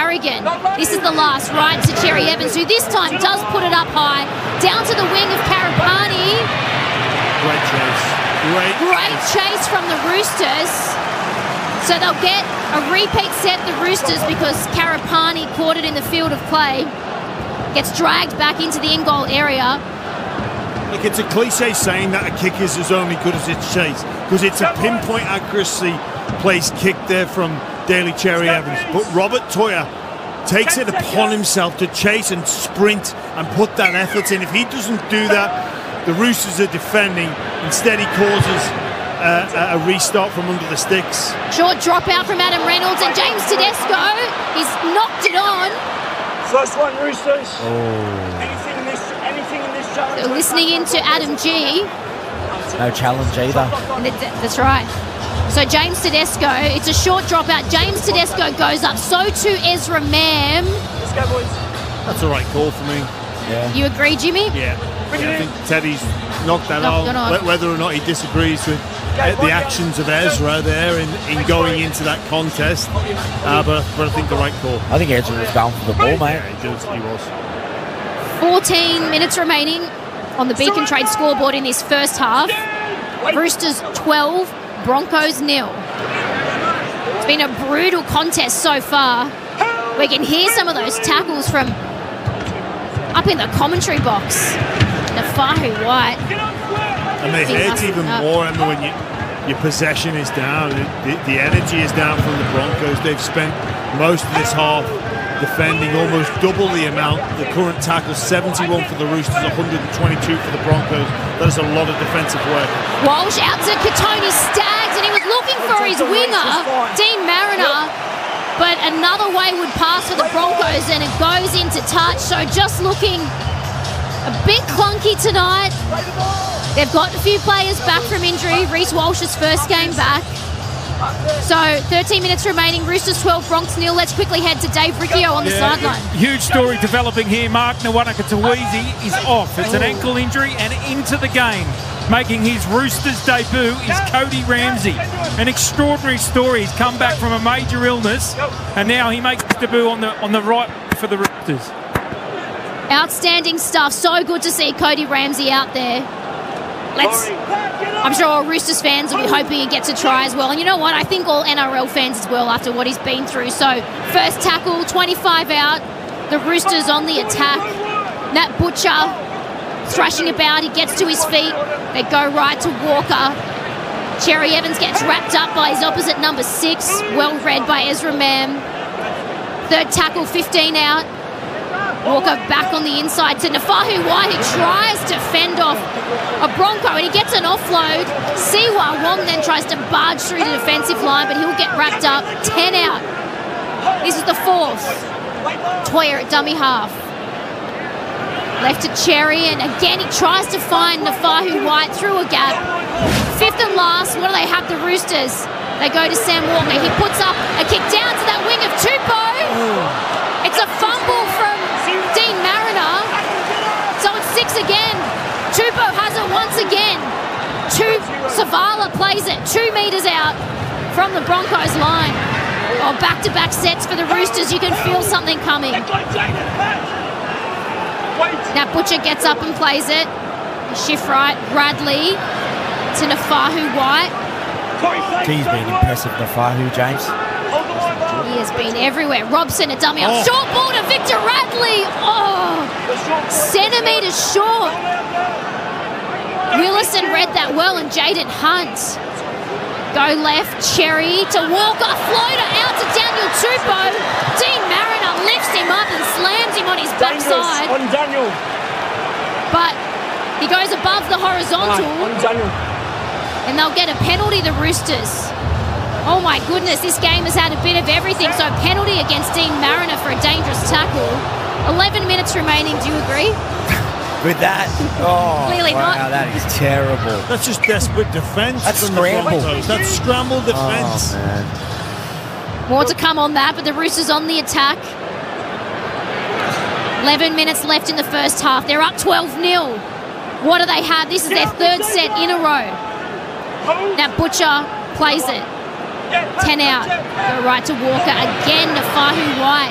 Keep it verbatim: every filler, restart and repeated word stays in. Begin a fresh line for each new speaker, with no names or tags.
Carrigan. This is the last, right to Cherry Evans, who this time does put it up high, down to the wing of Karapani.
Great chase. Great,
Great chase from the Roosters. So they'll get a repeat set, the Roosters, because Karapani caught it in the field of play. Gets dragged back into the in-goal area.
Look, it's a cliche saying that a kick is as only good as its chase, because it's a pinpoint accuracy placed kick there from Daly Cherry Evans. But Robert To'o takes it upon himself to chase and sprint and put that effort in. If he doesn't do that, the Roosters are defending. Instead, he causes uh, a restart from under the sticks.
Short drop out from Adam Reynolds, and James Tedesco, he's knocked it on.
First one, Roosters.
Oh.
Anything in this, anything in this challenge?
So listening into Adam G.
No challenge either.
That's right. So James Tedesco, it's a short drop out. James Tedesco goes up. So too Ezra Mam.
Let's go, boys.
That's the right call for me.
Yeah.
You agree, Jimmy?
Yeah. yeah I think Teddy's knocked that
Knocked it
out.
on.
Whether or not he disagrees with uh, the actions of Ezra there in, in going into that contest, uh, but, but I think the right call.
I think Ezra was going for the ball, mate.
Yeah, he, does, he was.
fourteen minutes remaining on the Beacon Trade scoreboard in this first half. Roosters twelve, Broncos nil. It's been a brutal contest so far. We can hear some of those tackles from up in the commentary box. Nafahu White.
And they
He
hurt
must
even
have-
more, Emma, when you, your possession is down. The, the energy is down from the Broncos. They've spent most of this half defending almost double the amount. The current tackle, seventy-one for the Roosters, one hundred twenty-two for the Broncos. That is a lot of defensive work.
Walsh out to Katoni Staggs, and he was looking for his winger, Dean Mariner. But another wayward pass for the Broncos, and it goes into touch. So just looking a bit clunky tonight. They've got a few players back from injury. Reece Walsh's first game back. So thirteen minutes remaining. Roosters twelve, Bronx nil. Let's quickly head to Dave Riccio on the
Yeah,
sideline.
Huge story developing here. Mark Nawaqanitawisi is off. It's an ankle injury and into the game. Making his Roosters debut is Cody Ramsey. An extraordinary story. He's come back from a major illness and now he makes his debut on the on the right for the Roosters.
Outstanding stuff. So good to see Cody Ramsey out there. Let's. I'm sure all Roosters fans will be hoping he gets a try as well. And you know what? I think all N R L fans as well after what he's been through. So first tackle, twenty-five out. The Roosters on the attack. Nat Butcher thrashing about. He gets to his feet. They go right to Walker. Cherry Evans gets wrapped up by his opposite number six. Well read by Ezra Mam. Third tackle, fifteen out. Walker back on the inside to Nafahu White, who tries to fend off a Bronco, and he gets an offload. Siwa Wong then tries to barge through the defensive line, but he'll get wrapped up. ten out. This is the fourth. To'o at dummy half. Left to Cherry, and again he tries to find Nafahu White through a gap. Fifth and last, what do they have, the Roosters? They go to Sam Walker. He puts up a kick down to that wing of Tupou. It's a fumble from Dean Mariner. So it's six again. Tupou has it once again. Two, Savala plays it two metres out from the Broncos line. Oh, back-to-back sets for the Roosters. You can feel something coming. Now Butcher gets up and plays it. Shift right, Bradley to Nafahu White.
He's been impressive, Nafahu, James.
He has been everywhere. Robson, a dummy up. Short ball to Victor Radley. Oh, centimetres short. Willison read that well, and Jaden Hunt. Go left, Cherry to Walker. Floater out to Daniel Tupou. Dean Mariner lifts him up and slams him on his backside.
On Daniel.
But he goes above the horizontal.
On Daniel.
And they'll get a penalty, the Roosters. Oh my goodness, this game has had a bit of everything. So penalty against Dean Mariner for a dangerous tackle. eleven minutes remaining, do you agree?
With that? Oh,
Clearly
wow,
not.
that is terrible.
That's just desperate defence.
That's
from
scramble.
The Broncos. That's scramble defence.
Oh, man.
More to come on that, but the Roosters on the attack. eleven minutes left in the first half. They're up twelve nil. What do they have? This is their third set in a row. Now Butcher plays it. ten out. Go right to Walker. Again, Nafahu White.